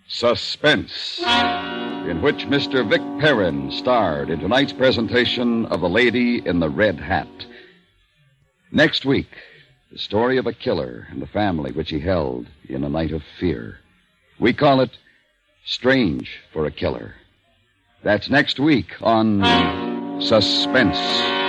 Suspense, in which Mr. Vic Perrin starred in tonight's presentation of The Lady in the Red Hat. Next week, the story of a killer and the family which he held in a night of fear. We call it Strange for a Killer. That's next week on Suspense.